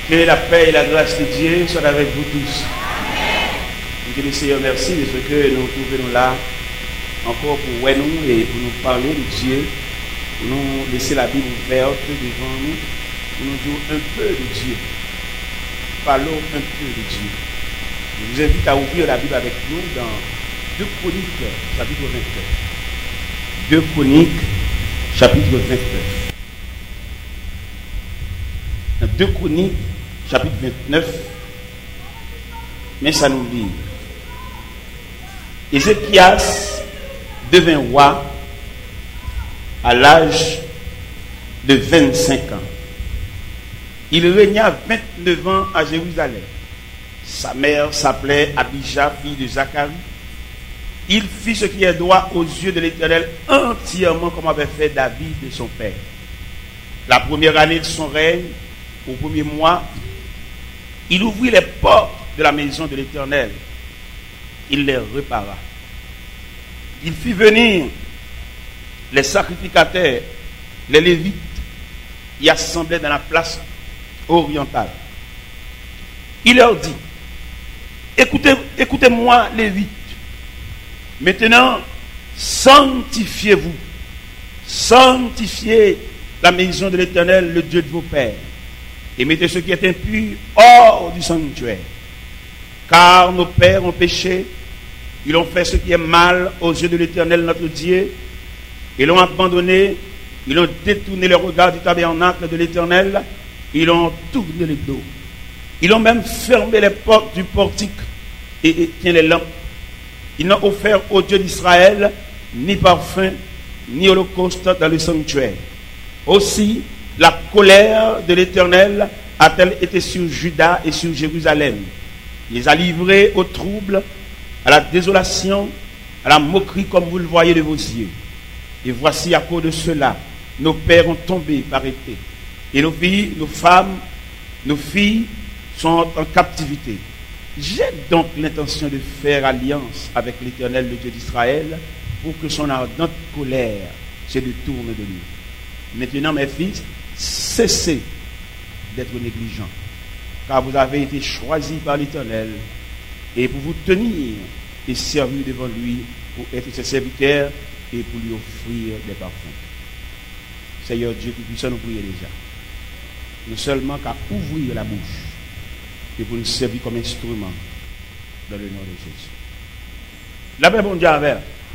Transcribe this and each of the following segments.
Que la paix et la grâce de Dieu soient avec vous tous. Que le Seigneur merci de ce que nous trouvons là encore pour nous et pour nous parler de Dieu, pour nous laisser la Bible ouverte devant nous, pour nous dire un peu de Dieu. Parlons un peu de Dieu. Je vous invite à ouvrir la Bible avec nous dans 2 Chroniques, chapitre 29. 2 Chroniques, chapitre 29. Dans 2 Chroniques, chapitre 29, mais ça nous dit. Ézéchias devint roi à l'âge de 25 ans. Il régna 29 ans à Jérusalem. Sa mère s'appelait Abijah, fille de Zacharie. Il fit ce qui est droit aux yeux de l'Éternel entièrement comme avait fait David de son père. La première année de son règne, au premier mois, il ouvrit les portes de la maison de l'Éternel. Il les répara. Il fit venir les sacrificateurs, les Lévites, y assemblaient dans la place orientale. Il leur dit, écoutez-moi, Lévites, maintenant, sanctifiez-vous, sanctifiez la maison de l'Éternel, le Dieu de vos pères, et mettez ce qui est impur hors du sanctuaire. Car nos pères ont péché, ils ont fait ce qui est mal aux yeux de l'Éternel notre Dieu, ils l'ont abandonné, ils ont détourné le regard du tabernacle de l'Éternel, ils ont tourné le dos. Ils ont même fermé les portes du portique et éteint les lampes. Ils n'ont offert au Dieu d'Israël ni parfum, ni holocauste dans le sanctuaire. Aussi, la colère de l'Éternel a-t-elle été sur Juda et sur Jérusalem. Il les a livrés au trouble, à la désolation, à la moquerie comme vous le voyez de vos yeux. Et voici à cause de cela, nos pères ont tombé par épée. Et nos filles, nos femmes, nos filles sont en captivité. J'ai donc l'intention de faire alliance avec l'Éternel, le Dieu d'Israël, pour que son ardente colère se détourne de lui. Maintenant, mes fils, cessez d'être négligents, car vous avez été choisis par l'Éternel, et pour vous tenir et servir devant lui, pour être ses serviteurs et pour lui offrir des parfums. Seigneur Dieu qui puisse nous prier déjà. Nous seulement qu'à ouvrir la bouche et pour nous servir comme instrument dans le nom de Jésus. La paix, bon Dieu avec.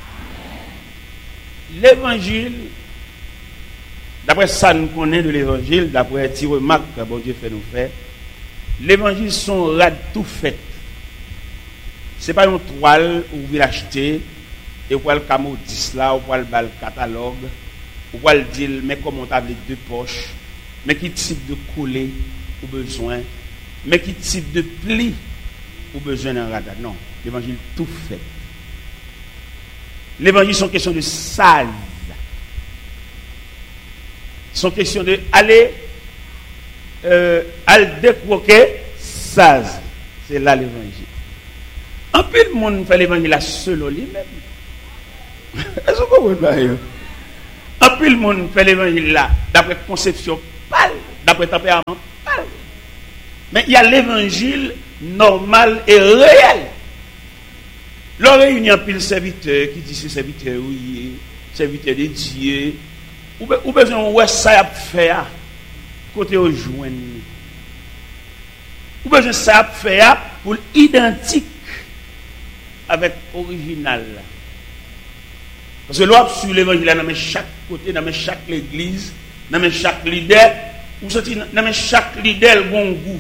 L'évangile, d'après ça nous connaissons de l'évangile, d'après les remarques que bon Dieu fait nous faire, l'évangile sont rad tout fait. Ce n'est pas une toile où vous l'achetez et vous pouvez le camodis là, vous pouvez le catalogue, vous pouvez le dire, mais comment on a les 2 poches, mais qui type de coller ou besoin, mais qui type de pli ou besoin d'un radar. Non, l'évangile tout fait. L'évangile sont question de sale. Sont question de aller décroquer saz. C'est là l'évangile. En plus, le monde fait l'évangile là selon lui-même. Est-ce que vous comprenez? En plus, le monde fait l'évangile là d'après conception pâle, d'après tempérament pâle. Mais il y a l'évangile normal et réel. L'oreille, il y a un pile serviteur qui dit c'est serviteur, oui, serviteur de Dieu. Ou besoin de ça à faire côté au joindre. Ou besoin de ça à faire pour identique avec l'original. Parce que l'on sur l'évangile, dans chaque côté, dans chaque église, dans chaque leader, ou dans chaque leader, bon goût.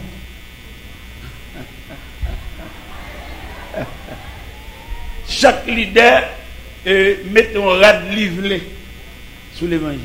Chaque leader met un rad livré sur l'évangile.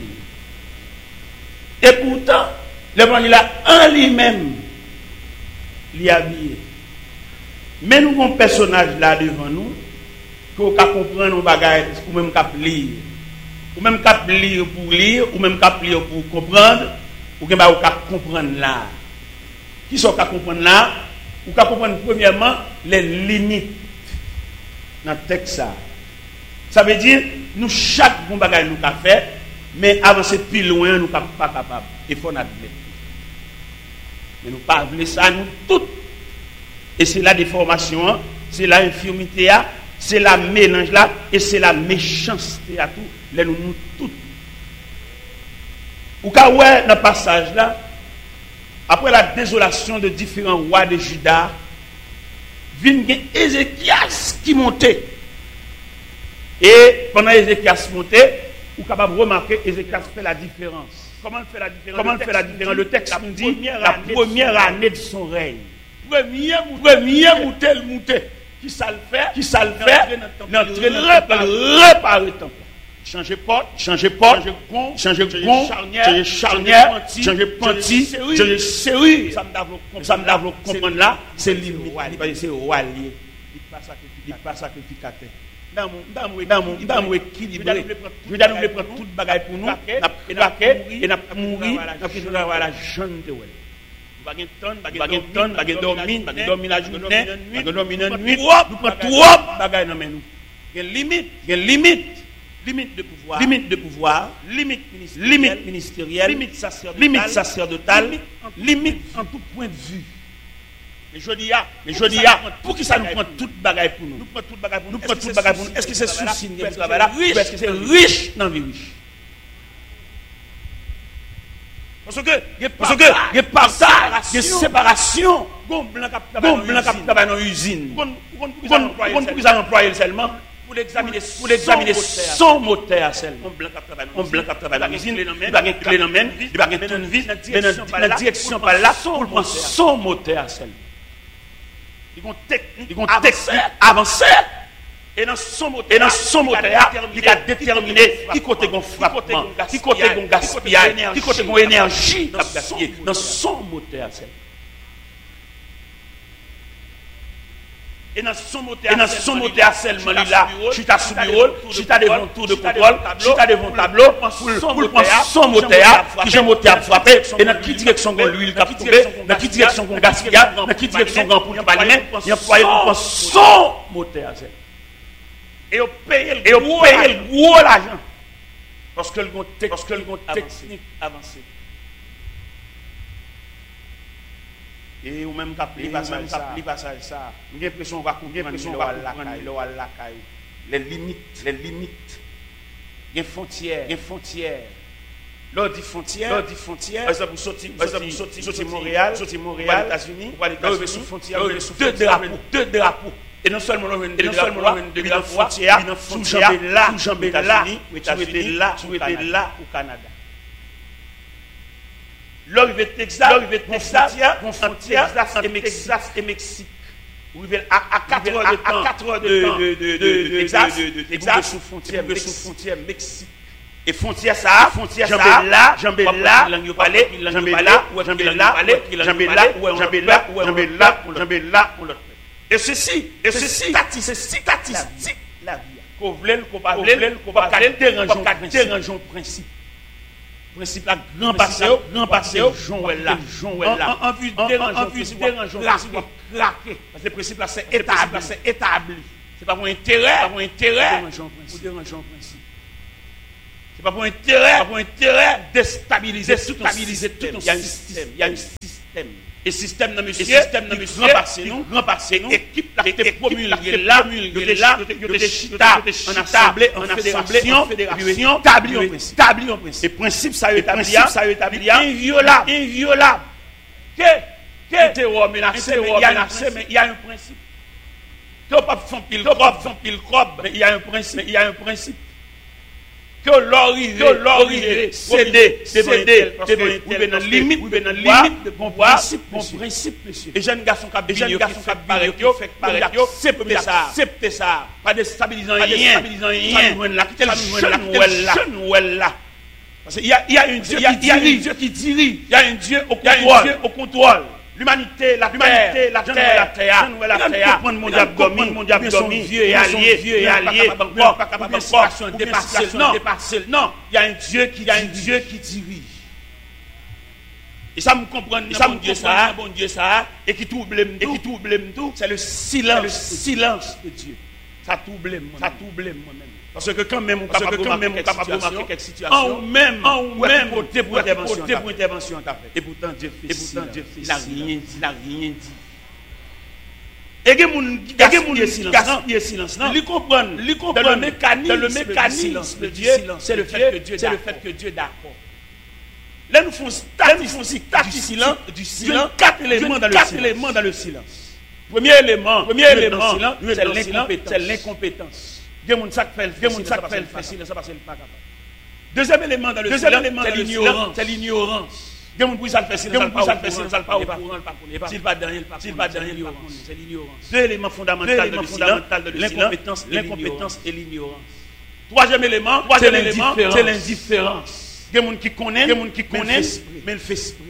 Et pourtant, l'évangile en lui-même, il est habillé. Mais nous avons un personnage là devant nous, qu'on peut comprendre nos bagages, ou même qu'à lire. Ou même qu'à lire pour lire, ou même qu'à lire pour comprendre, ou qu'à comprendre là. Qui sont qu'à comprendre là? Ou qu'à comprendre premièrement les limites dans le texte. Ça veut dire, nous, chaque bon bagage nous avons fait, mais avancer plus loin, nous ne sommes pas capables. Il faut admettre. Mais nous pas voulons ça, nous toutes. Et c'est la déformation, c'est la infirmité, c'est la mélange là, et c'est la méchanceté à tout. Là, nous toutes. Ou quand ouais, dans le passage là, après la désolation de différents rois de Juda, vient Ézéchias qui montait. Et pendant Ézéchias montait, vous êtes capable de remarquer Ézéchias fait la différence. Comment il fait la différence? Comment il fait la différence? Le texte nous dit la première année de son règne. Premier mouté. Qui ça le fait? N'entrer réparer le temple. Changer porte, changer gond, charnière, changer panti, changer serrure. Ça me lave comprendre là, c'est limite. C'est roi lié. Il pas sacrificateur. Dans mon équilibré. Je vais nous prendre toute bagaille pour nous, et n'a mourir, n'a avoir la jeune de ouais. Bagay dormir la journée, bagay dormir la nuit, nous prend trop bagaille dans nous. Il y a limite de pouvoir, limite ministérielle, limite sacerdotale, limite en tout point de vue. Mais je dis, pour qui ça nous prend toute bagaille pour nous? Nous prend toute bagaille pour nous. Est-ce que c'est souci de travail là? Ou est-ce que c'est riche dans la vie riche? Parce que il y a partage, il y a séparation. Gon blanc qui travaille dans l'usine. Pour qu'ils emploient seulement pour l'examiner son moteur seulement. On blanc qui travaille dans l'usine, il va clé dans main, il va tourner vis dans la direction par là pour prendre son moteur seulement. Ils vont avancer. Et dans son moteur, il a déterminé qui côté gon frappement, qui côté gon gaspillage, qui côté gon énergie dans son moteur seulement. Et dans son moteur seulement là, je suis à sous bureau, je suis à devant tour de contrôle, je suis à devant tableau pour prendre son moteur qui j'ai moteur frappé et dans quelle direction gon l'huile qui a tombé, dans quelle direction gon gaspillage, dans quelle direction gon pour pas lui, il employé pour son moteur seulement. Et on paye le gros l'argent. Parce que le technique avancée. Et ou même capli passage ça. J'ai l'impression va courir les limites. Les frontières. L'ordre dit frontière. Par exemple, vous sortez Montréal, États-Unis, vous allez sous frontière, deux drapeaux. Et non seulement depuis la frontière, sous jambé là, États-Unis, là, au Canada. L'arrivée Texas, frontière Texas et Mexique. Vous arrivez à 4 heures de Texas, sous frontière Mexique. Et frontière ça, jambé là, Et ceci, statistique la vie. Qu'on voulait, qu'on pas dérangeons principe. Principe la grand passé, Jean là. En vue de dérangeons principe craquer. Parce que le principe là c'est établi. C'est pas pour intérêt, pour dérangeons principe. C'est pas pour intérêt déstabiliser tout. Il y a un système. Et système dans monsieur, grand passé nous, équipe la été promulguée là, de chita, en assemblée, en fédération, établi en principe. Et principe ça établi, inviolable. Que terror menacé, mais il y a un principe. Que pas font pile crobe, mais il y a un principe. Que l'orivé, céder, dans la limite de bon principe, monsieur. Et jeunes garçons qui acceptent ça, pas déstabilisant rien, là. Parce qu'il y a un Dieu qui dirige, il y a un Dieu au contrôle. L'humanité, la terre, mon abdomen, vieux et allié, non, il y a un Dieu qui dirige. Et ça me comprend, bon Dieu ça, et qui trouble tout, c'est le silence de Dieu. Ça trouble moi-même. Parce que quand même, on Parce que capable quand de même, on capable de remarquer remarquer quelques quelques situations, en ou même, pour intervention, intervention. Et pourtant, Dieu fait il n'a rien dit. Et il y a des gens qui silence. Ils comprennent dans le mécanisme de Dieu, c'est le fait que Dieu est d'accord. Là, nous faisons quatre du silence, quatre éléments dans le silence. Premier élément, c'est l'incompétence. Il y a des gens qui fait silence parce qu'il n'est pas capable. Deuxième élément dans le silence, c'est l'ignorance. Il y a des gens qui fait silence pas au courant, s'il pas dans rien, c'est l'ignorance. Deux éléments fondamentaux dans le silence, l'incompétence et l'ignorance. Troisième élément, c'est l'indifférence. Il y a des gens qui connaissent, mais ils font esprit.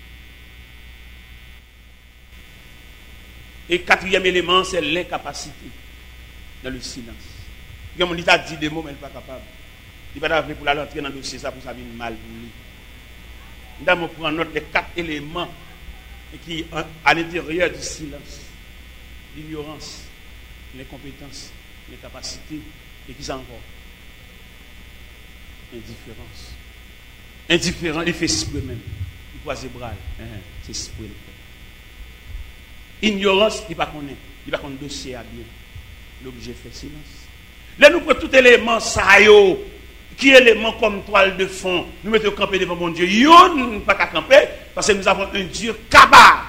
Et quatrième élément, c'est l'incapacité dans le silence. Il y a des gens qui ont dit des mots, mais ils ne sont pas capables. Il va pas pour l'entrer dans le dossier, ça pour ça vient mal pour lui. Nous allons prendre note des quatre éléments qui à l'intérieur du silence. L'ignorance, l'incompétence, l'incapacité, et qui sont encore indifférence. Indifférent, il fait esprit même. Il croise les bras. C'est esprit. Ignorance, il ne connaît pas. Il ne connaît pas le dossier à bien. L'objet fait silence. Là, nous prenons tout élément, ça y est, qui est élément comme toile de fond. Nous mettons camper devant mon Dieu. Nous ne pas qu'à camper, parce que nous avons un Dieu capable.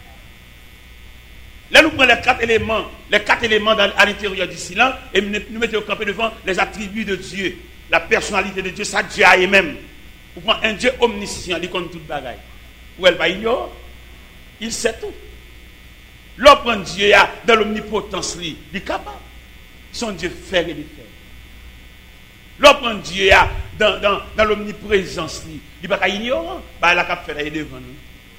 Là, nous prenons les quatre éléments à l'intérieur du silence, et nous mettons camper devant les attributs de Dieu, la personnalité de Dieu, ça Dieu a même. Vous prenez un Dieu omniscient, il connaît toute bagaille. Ou elle va ignorer, il sait tout. L'autre prend Dieu dans l'omnipotence, il est capable. Son Dieu faire et défaire. L'autre prend Dieu dans l'omniprésence, il n'est pas ignorant, il a capable de faire devant nous.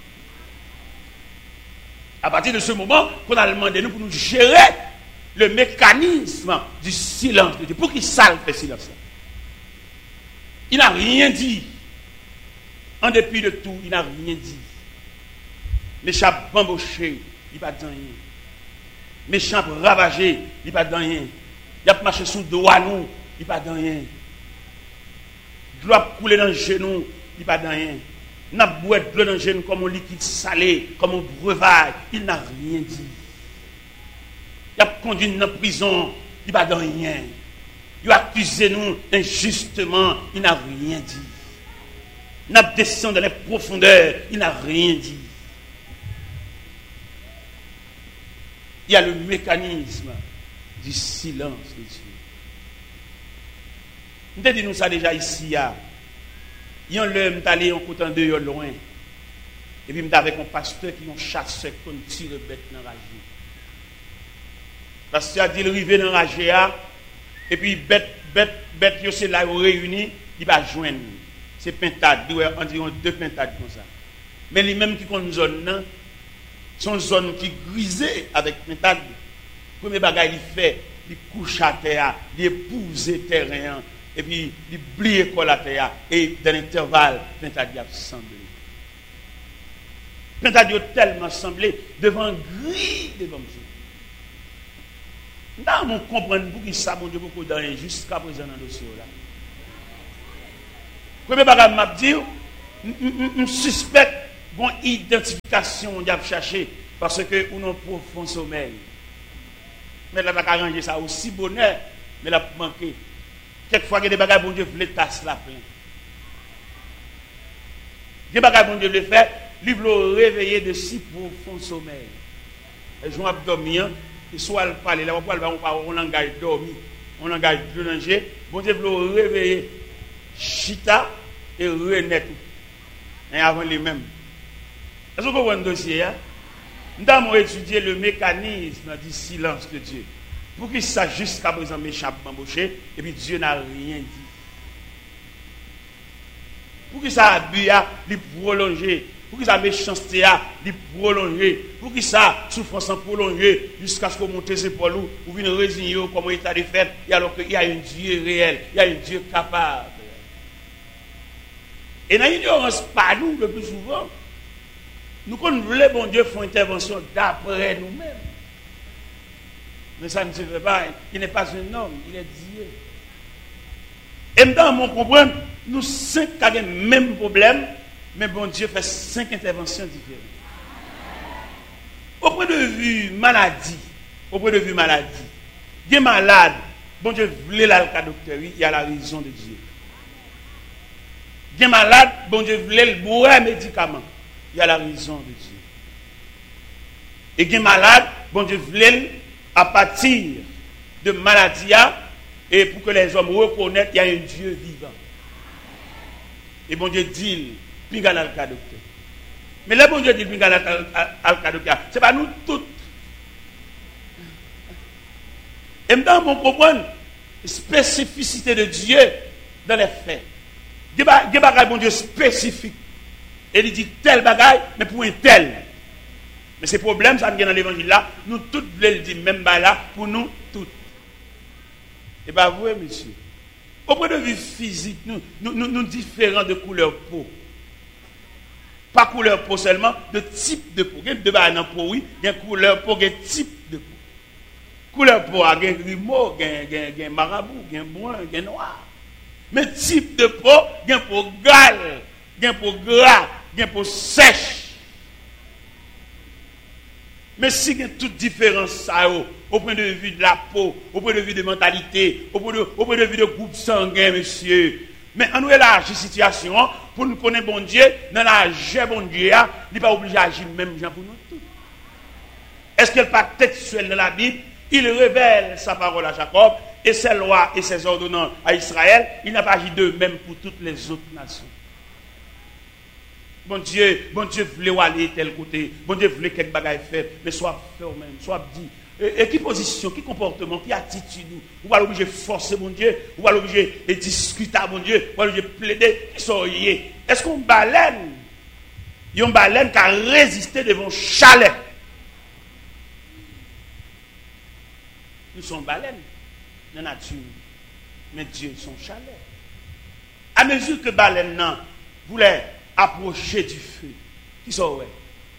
À partir de ce moment, qu'on a demandé nous pour nous gérer le mécanisme du silence de Dieu. Pour qu'il salve le silence. Il n'a rien dit. En dépit de tout, il n'a rien dit. Méchant bamboché, il n'a pas dit rien. Méchant ravagé, il n'a pas dit rien. Il a marché sous le dos à nous, il n'a pas dit rien. Gloire couler dans le genou, il n'a pas dit rien. N'a boire de l'eau dans le genou comme un liquide salé, comme un breuvage, il n'a rien dit. Il a conduit dans la prison, il n'a pas dit rien. Il a accusé nous injustement, il n'a rien dit. Il a descendu dans les profondeurs, il n'a rien dit. Il y a le mécanisme du silence de Dieu. Nous avons dit nous ça déjà ici. Il y a un homme qui est allé en côté de loin. Et puis, avec un pasteur qui a un chasseur qui tire bête dans la rage. Le pasteur a dit, il arrive dans la rage. Et puis, bête, c'est là où réuni, il va joindre. C'est pintade, environ 2 pintades comme ça. Mais les mêmes qui ont une zone, sont zone qui grisée avec pintade. Le premier bagage, il fait, il couche à terre, il épouse le terrain, et puis il blie la terre, et dans l'intervalle, pintade a semblé. Pintade a tellement semblé devant gris devant Dieu. Nous comprenons pour qui ça, mon Dieu, beaucoup d'années jusqu'à présent dans le dossier là. Premier bagage m'a dit, je suspecte une identification qu'on a cherché parce que nous avons profond sommeil. Mais là, on a arrangé ça aussi bonheur, mais là, manqué. Quelquefois, il y a des bagages, bon Dieu, les tasses la plein. Des bagages, bon Dieu, le fait, il veut réveiller de si profond sommeil. Et je vais dormir, et soit le parler, là, on engage dormir, on engage de danger, bon Dieu, veut réveiller. Chita et renaître. Et avant les mêmes. Est-ce que vous voyez un dossier? Nous avons étudié le mécanisme du silence de Dieu. Pour qu'il sache jusqu'à présent méchant embauché, et puis Dieu n'a rien dit. Pour qu'il ça a prolongé. Pour qu'il ça méchanceté a prolongé. Pour qu'il ça souffrance prolongée jusqu'à ce qu'on monte ses épaules ou vienne résigner comme état de fait, et alors qu'il y a un Dieu réel, il y a un Dieu capable. Et dans l'ignorance, pas nous, le plus souvent, nous voulons, bon Dieu, faire intervention d'après nous-mêmes. Mais ça ne se fait pas. Il n'est pas un homme, il est Dieu. Et maintenant, on comprend, nous 5 avons le même problème, mais bon Dieu fait 5 interventions différentes. Au point de vue maladie, il est malade, bon Dieu voulait la docteur, il y a la raison de Dieu. Il est malade, bon Dieu voulait le boire médicament, il y a la raison de Dieu. Et il est malade, bon Dieu voulait à partir de maladie, et pour que les hommes reconnaissent qu'il y a un Dieu vivant. Et bon Dieu dit, pinga dans le cas docteur. Mais là, bon Dieu dit, pinga dans le cas docteur. Ce n'est pas nous tous. Et maintenant, on comprend la spécificité de Dieu dans les faits. Il y a des bagages, bon Dieu, spécifiques. Et il dit tel bagaille, mais pour un tel. Mais ces problèmes, ça vient dans l'évangile là, nous tous voulons le dire, même là, pour nous tous. Et bien, vous, monsieur, au point de vue physique, nous différents de couleur peau. Pas couleur peau seulement, de type de peau. Il y a deux bagages dans peau, oui, il y a couleur peau, il y a type de peau. Couleur peau, il y a grimaud, il y a marabout, il y a brun, il y a noir. Mais type de peau, il y a peau gale, il y a peau gras, il y a peau sèche. Mais si il y a toute différence, au point de vue de la peau, au point de vue de mentalité, au point de vue de groupe sanguin, monsieur. Mais on nous élargit la situation pour nous connaître bon Dieu, dans la vie bon Dieu, il n'est pas obligé d'agir même gens pour nous tous. Est-ce qu'il n'est pas textuel dans la Bible? Il révèle sa parole à Jacob et ses lois et ses ordonnances à Israël. Il n'a pas agi de même pour toutes les autres nations. Bon Dieu voulait aller tel côté. Bon Dieu voulait quelque bagaille faire, mais soit fait au même, soit dit. Et qui position, qui comportement, qui attitude, ou pas l'obligé de forcer mon Dieu, ou pas l'obligé de discuter à mon Dieu, ou pas l'obligé de plaider, qui sont liés. Est-ce qu'on baleine? Il y a une baleine qui a résisté devant chalet. Nous sommes baleines dans la nature, mais Dieu son chalet. À mesure que baleine voulait approcher du feu, qui sont ouais.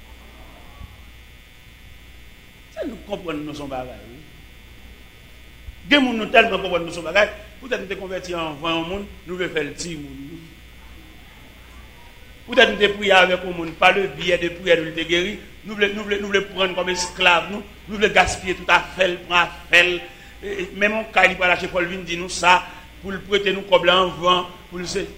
Ça nous comprenons nous sommes bagages. Des gens nous tellement comprennent nous sommes bagages. Peut-être nous convertis en voie au monde, nous voulons faire le petit monde. Peut-être nous prier avec le monde, pas le billet de prière de le guérir. Nous voulons prendre comme esclaves, nous voulons gaspiller tout à fait, prendre à fait. Même on cas, il va lâcher Paul Vin, dit nous ça, pour le prêter nous comme en vent, pour le faire.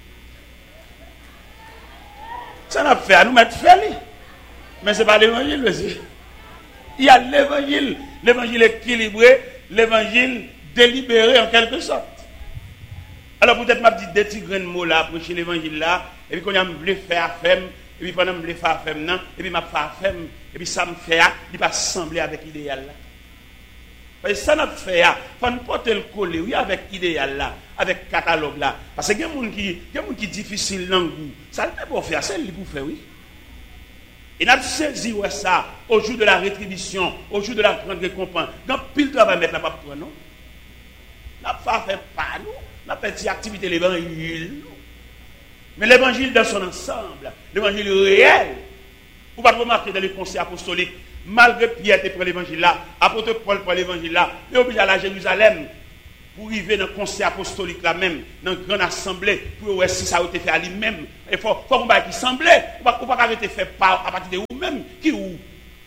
Ça n'a pas fait à nous mettre fait. Mais ce n'est pas l'évangile, monsieur. Il y a l'évangile équilibré, l'évangile délibéré en quelque sorte. Alors peut-être m'a dit des petits grains de mots là, prêcher l'évangile là, et puis quand on a voulu faire affaire, et puis pendant que je voulais faire affaire, et puis m'a fait affaire, et puis ça me fait, il va sembler avec l'idéal là. Parce que ça n'a pas fait, il faut nous porter le coller, oui, avec l'idéal là, avec le catalogue là. Parce qu'il y a des gens qui difficile dans le goût. Ça ne peut pas faire, c'est le pour faire, oui. Et nous avons saisi ça au jour de la rétribution, au jour de la grande récompense. Dans pile travail mettre la pape toi, non? Nous n'avons pas fait pas nous, nous avons fait une activité l'évangile. Mais l'évangile dans son ensemble, l'évangile réel. Vous pouvez remarquer dans les conseils apostoliques, malgré Pierre qui prend l'évangile là, apôtre Paul prend l'évangile là, il est obligé d'aller à Jérusalem pour arriver dans le conseil apostolique là même, dans une grande assemblée, pour voir si ça a été fait à lui-même. Il faut qu'on va qui semblait, ou pas arrêter faire à partir de vous-même, qui ou.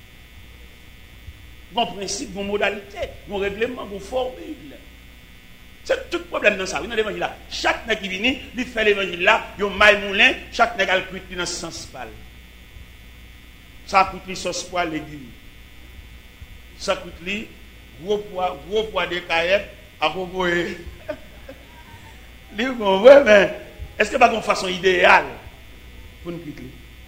Bon principe, bon modalité, bon règlement, bon formule. C'est tout le problème dans ça, oui, dans l'évangile là. Chaque nègre qui vient, il fait l'évangile là, il y a un maille moulin, chaque nègre a le cuit dans ce sens pâle. Ça coûte les sauce poil légumes. Ça coûte les gros poids de caillettes. À propos, mais est-ce que pas une façon idéale pour nous quitter?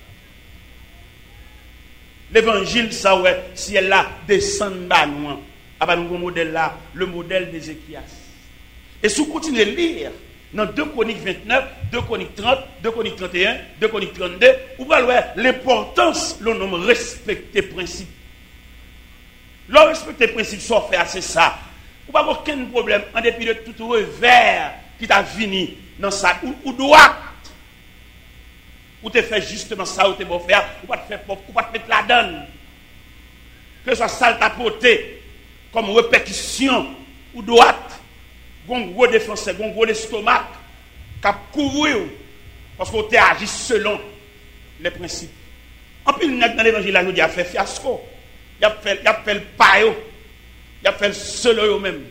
L'évangile, ça ouais, si elle là descend bas nous, à nous modèle là, le modèle d'Ézéchias. Et si vous continuez à lire dans 2 Chroniques 29, 2 Chroniques 30, 2 Chroniques 31, 2 Chroniques 32, vous allez voir l'importance, le nom respecter principe. Le respecter principe, soit faire, c'est ça. Ou pas aucun problème en dépit de tout revers qui t'a fini dans ça ou droit ou te fait justement ça ou te bon faire ou pas te faire ou pas te mettre la donne que ce soit ça t'a porté comme répétition ou droite un gros défenseur, un gros estomac, qui a couru, parce qu'on t'a agi selon les principes. En plus, dans l'évangile, là, nous dit, il a fait fiasco, il a fait le paio, il a fait le solo même.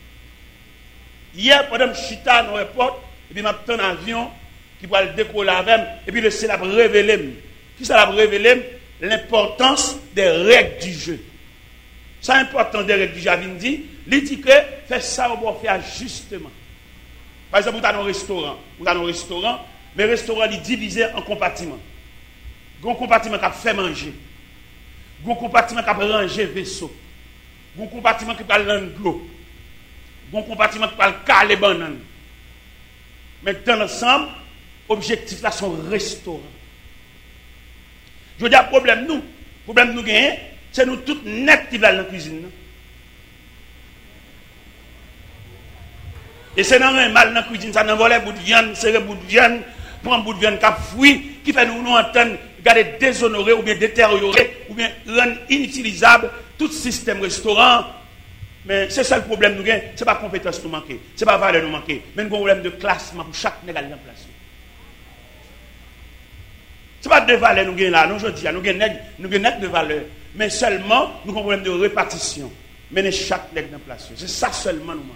Hier, pendant que je suis dans l'aéroport, et puis je un avion qui va le décoller avec, et puis le ciel a révélé. Qui ça a révélé? L'importance des règles du jeu. C'est important des règles du jeu. Il dit que fait ça, on va faire justement. Par exemple, vous avez un restaurant. Mais le restaurant est divisé en compartiments. Il y a un compartiment qui a fait manger. Il y a un compartiment qui a rangé vaisseau. Il y a un compartiment qui a rangé l'eau. Il y a un compartiment qui a caler banane. Mais dans l'ensemble, l'objectif là, sont restaurant. Je veux dire, problème nous gagnons, c'est nous tous net qui va dans la cuisine. Et c'est dans un mal dans la cuisine, ça nous vole bout de viande, serrer bout de viande, prendre bout de viande qui a fouillé, qui fait nous entendre, garder déshonorer ou bien détériorer, ou bien rendre inutilisable tout système restaurant. Mais c'est ça le problème nous gagnons, ce n'est pas compétence nous manquer, ce n'est pas valeur nous manquer, mais nous avons un problème de classement pour chaque négal en place. Ce n'est pas de valeur nous gagnons là, nous aujourd'hui, nous gagnons de valeur, mais seulement nous avons un problème de répartition. Mener chaque nègre en place. C'est ça seulement nous manquons.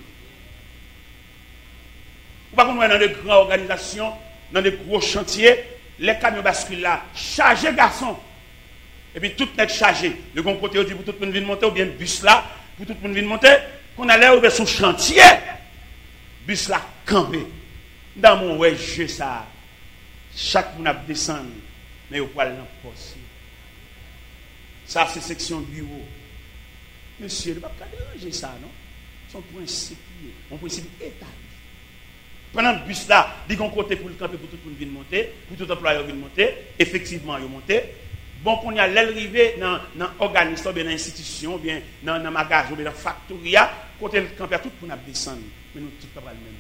Par contre, dans de grandes organisations, dans de gros chantiers, les camions basculent là, chargés garçons. Et puis tout n'est chargé. Le bon côté, dit pour tout le monde venir monter, ou bien bus là, pour tout le monde venir monter, qu'on allait ouvrir son chantier, bus là, campé. Dans mon ouais, jeu ça, chaque monde a descendu, mais au poil dans poste. Ça, c'est section bureau. Monsieur, il ne va pas déranger ça, non? Son principe, mon principe établi. Pendant le bus là, il y a un côté pour le camper, pour tout le monde venir monter, pour tout employeur venir monter, effectivement, il monter. Bon, qu'on y a l'arrivée dans l'organisme, bien dans l'institution, bien dans le magasin, bien dans la factoria, côté le camper, tout le monde descendre. Mais nous, tout pas le même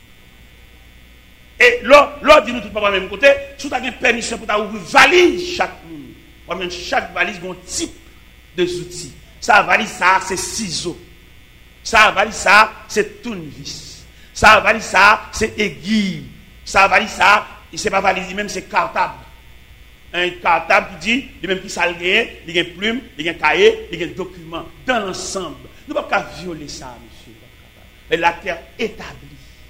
côté. Et l'autre dit nous tout pas le même côté, si tu as une permission pour ouvrir valise chaque monde, chaque valise a un type de outils. Ça valise ça, c'est ciseaux. Ça valise ça, c'est tournevis. Ça valise ça, c'est aiguille. Ça valise ça, c'est pas valise même, c'est cartable. Un cartable qui dit, il même qui s'algue, il y a une plume, il y a un cahier, il y a un document. Dans l'ensemble, nous ne pouvons pas violer ça, monsieur. Mais la terre établie.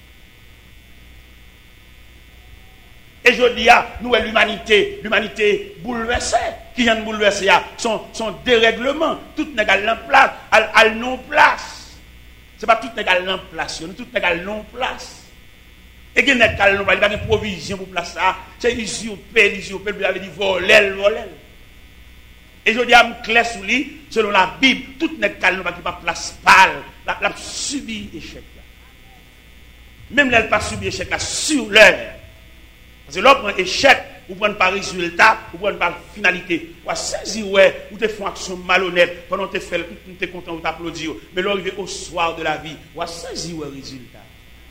Et je dis, nous, l'humanité bouleversée, qui vient de bouleverser, son dérèglement, tout n'est pas en place, à non-place. Ce n'est pas tout égal en place, tout égal non place. Et qu'il n'y a pas de provision pour place ça. C'est usurpé, il avait dit voler. Et je dis à me clair sous lui, selon la Bible, tout n'est pas qui pas place pâle, la subi échec. Même là, elle pas subi échec là sur l'heure. Parce que l'autre prend échec, ou prend pas résultat, ou prend pas finalité. Ou saisir, ou te font action malhonnête, pendant que tu fais, tu es content, ou t'applaudis. Mais l'arrivée au soir de la vie, ou saisir le résultat.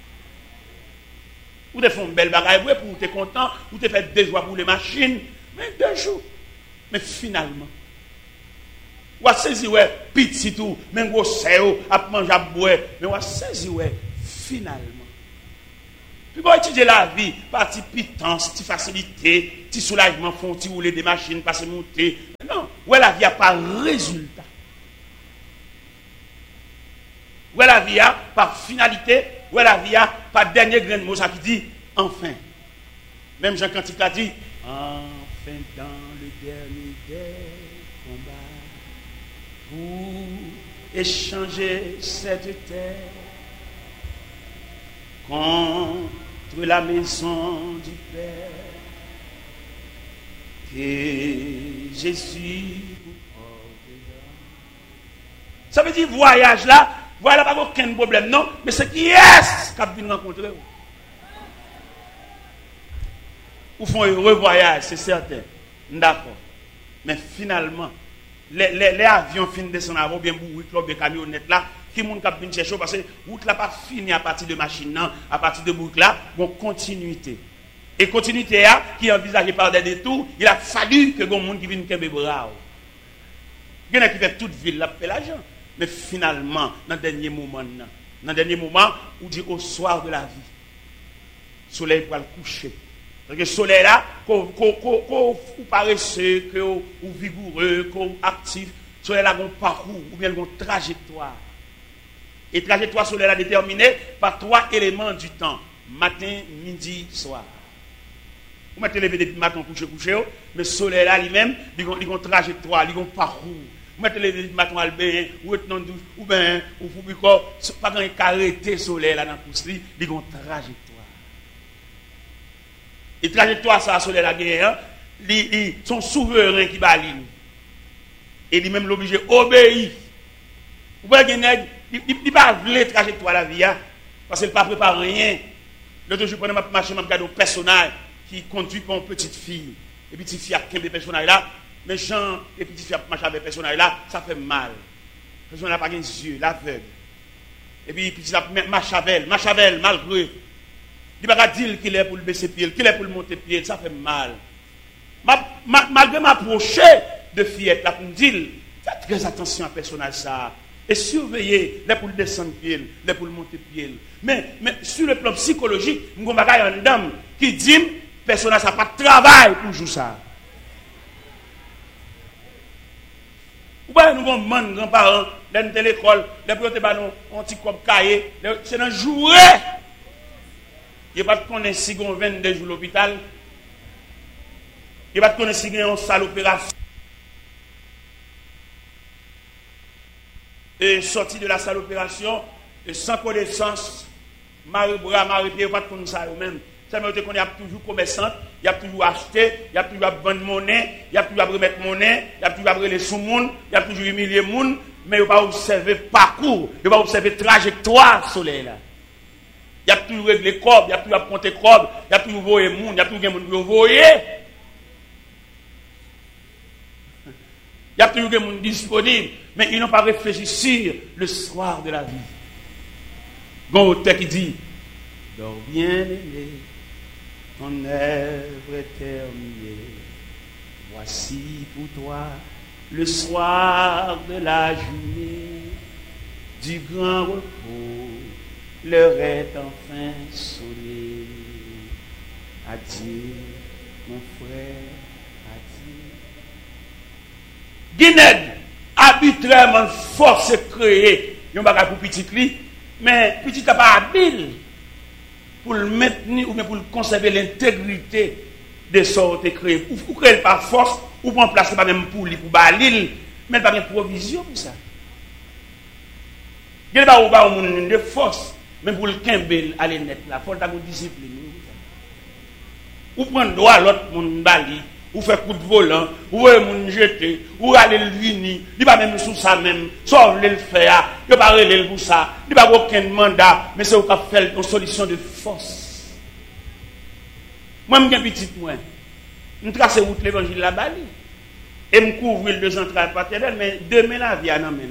Ou te font une belle bagaille, pour tu es content, ou te fait 2 jours pour les machines, mais 2 jours. Mais finalement, ou saisir, petit tout, même gros séo, à manger, à boire, mais ou saisir, finalement. Puis pour étudier la vie, par petite pitance, petite facilité, petit soulagement, font petit rouler des machines, passer monter. Non, ouais la vie a pas résultat. Ouais la vie a pas finalité, ouais la vie a pas dernier grain de mot, ça qui dit enfin. Même Jean Cantique a dit enfin dans le dernier des combats pour échanger cette terre contre la maison du Père, que Jésus vous portera. Ça veut dire voyage là, voilà pas aucun problème, non, mais c'est qui est-ce qu'a venu rencontrer ou font un heureux voyage, c'est certain, d'accord. Mais finalement, les avions finissent de descendre avant, bien bourrés, club de camionnettes là, qui monde qui vient chercher parce que route là pas fini à partir de machine non, à partir de boucle là, bon continuité. Et continuité là qui est envisagée par des détours, il a fallu que gon monde qui vienne kembe bras. Il y en a qui fait toute ville là fait l'argent, mais finalement dans le dernier moment Dans le dernier moment, on dit au soir de la vie. Le soleil pour le coucher. Donc le soleil là, qu'on paresseux, qu'on vigoureux, qu'on actif, le soleil là, qu'on parcours, ou bien qu'on trajectoire. Et trajectoire soleil là déterminée par 3 éléments du temps. Matin, midi, soir. Vous mettez lever depuis matin, coucher, mais le soleil là lui-même, il a une trajectoire, il a un parcours. Vous mettez lever depuis matin, ou retenant douche, ou bien, ou pas quand il arrêté le soleil là dans la pousse, il a une trajectoire. Et trajectoire, ça, soleil là, ils sont souverains qui balinent. Et lui-même l'obligé obéir. Vous voyez, il ne pas la trajectoire la vie, parce qu'il ne prépare pas rien. L'autre jour, pendant ma marche, je regarde un personnage qui conduit pour une petite fille. Et puis, petite fille a 15 personnages là. Mais Jean et petite fille a marché avec personnage là, ça fait mal. Le personnage n'a pas les yeux, l'aveugle. Et puis, petite a Machavel, malgré. Il ne va pas dire qu'il est pour le baisser pied, qu'il est pour le monter pied, ça fait mal. Malgré m'approcher de fillette là pour me dire, faites très attention à personnage ça. Et surveiller les pour le descendre pied, les pour le monter pied. Mais sur le plan psychologique, nous avons une dame qui dit, personnage ça pas de travail pour jouer ça. Ou bien nous avons des grands-parents, dans l'école, les protés ont un petit comme cahier, c'est un jouet. Il n'y a pas de connaître si on 22 jours à l'hôpital. Il n'y a pas de connaître si on a une salle d'opération. Et sorti de la salle d'opération, et sans connaissance, Marie-Bras, Marie-Pierre, il n'y a pas de connaître ça eux-mêmes. Ça veut dire qu'on est toujours commerçant, il y a toujours acheté, il y a toujours vendre monnaie, il y a toujours remettre monnaie, il y a toujours brûler sous monde, il y a toujours humilier monde, mais il ne va pas observer parcours, il ne va pas observer trajectoire soleil là. Il y a toujours réglé corps, il y a toujours compté corps, il y a toujours voyé monde, il y a toujours des gens qui ont voyé. Il y a toujours des gens disponibles, mais ils n'ont pas réfléchi sur le soir de la vie. Bon auteur qui dit, dors bien aimé, ton œuvre est terminée. Voici pour toi le soir de la journée, du grand repos. L'heure est enfin sonnée. Adieu, mon frère, adieu. Guinée, arbitrairement, force créée. Il n'y a pas pour petit cli, mais petit n'a pas habile pour le maintenir ou bien pour le conserver l'intégrité de sortes créées. Ou créer par force, ou pour en placer pas même pour lui, pour balil, mais pas de provision pour ça. Il n'y a pas de force. Mais pour le Kimbel, aller net là, il faut avoir une discipline. Ou prendre droit à l'autre monde bali, ou faire coup de volant, ou moun jeter, ou aller le vini, il pas même sous ça même, sauf le faire, il pas relé pour ça, il pas aucun mandat, mais c'est au cas faire une solution de force. Moi je suis petit moi. Je trace route l'évangile la bali. Et me couvrir le central paternel, mais demain la vie en amène.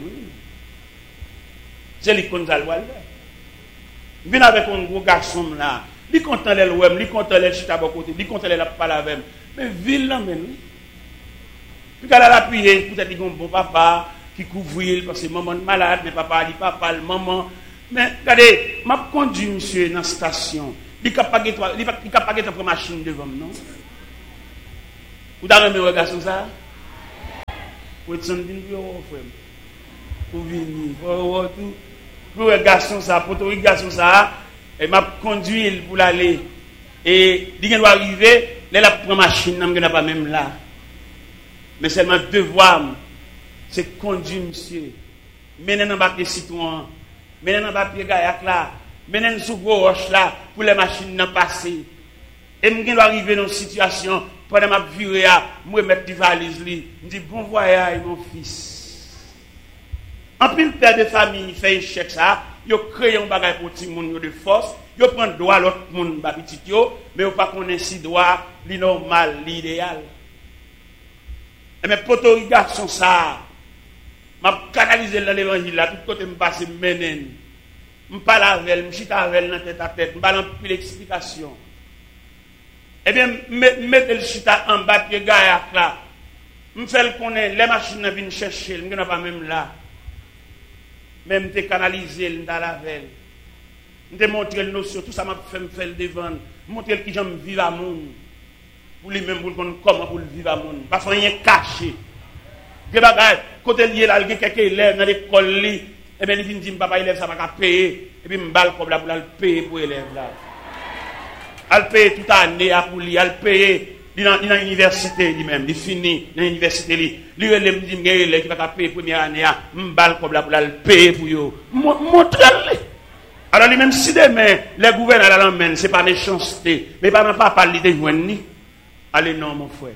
C'est l'icône d'Alwal. Il vient avec un gros garçon là. Il content les l'ouem, il content les chita à côté, il content les la parler avec. Mais ville là men. Puis qu'elle a appuyé, peut-être qu'il y a un bon papa qui couvre parce que maman malade, mais papa dit papa, maman. Mais regardez, m'a conduit monsieur dans la station. Il capable de prendre machine devant non. Vous avez un garçon ça? Vous êtes en frère. Pour venir, pour tout. Pour un garçon ça, pour un garçon ça, et m'a conduit pour l'aller. Et il doit arriver, là la prend machine, n'a pas même là. Mais seulement devoir, c'est conduire monsieur. Mener dans papier citron, mener dans papier gaillac là, mener sous gros roche là, pour les machines n'en passer. Et je dois arriver dans une situation, pendant ma virée, je mettre des valises, je dis bon voyage mon fils. En plus, le père de famille fait échec ça, il crée un bagage pour tout le monde de force, il prend droit à l'autre monde, mais il pas connaître si droit, normal, l'idéal. Mais pour tous les garçons, ça, je canalise dans l'évangile, là, tout côté, je passe, je mène, je parle avec elle, je chute avec elle dans tête à tête, je parle en plus d'explication. Eh bien, mettez le chute en bas, pied gaillac là, je fais le connaître, les machines viennent chercher, je ne pas même là. même te canaliser dans la veille. Je te montrer le notion, tout ça m'a fait me faire devant, montrer qui j'aime vivre à monde. Pour lui-même, pour comment pour vivre à monde. Parce qu'il n'y a rien caché. Côté lié là, il y a quelques élèves dans l'école, et bien il vient dire, papa, élève, ça va payer. Et puis, je vais comme là pour le payer pour l'élève là. Il paye toute l'année pour lui, il paye. Il est dans l'université lui-même, il finit dans l'université. Il relève, il dit, il y a un élève qui va payer la première année, je vais comme là pour le payer pour lui. Montrez-le. Alors, lui-même, si demain, les gouverneurs l'emmènent, ce n'est pas méchanceté, mais pas parler de joindre. Allez, non, mon frère.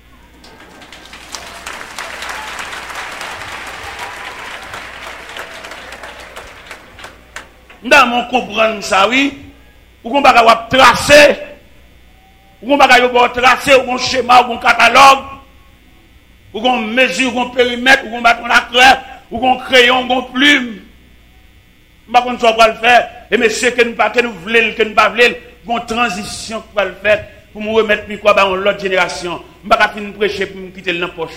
Dans mon comprendre ça, oui, ou qu'on va tracer, ou qu'on va tracer, ou qu'on schéma, ou qu'on catalogue, ou qu'on mesure, ou qu'on périmètre, ou qu'on bâton la craie, ou qu'on crayon, ou qu'on plume. Je ne sais pas ce qu'on va le faire. Et messieurs, que nous voulons, que nous ne pas voulons, une transition qu'on va le faire pour me remettre quoi dans l'autre génération. Je ne vais pas finir prêcher pour me quitter dans la poche.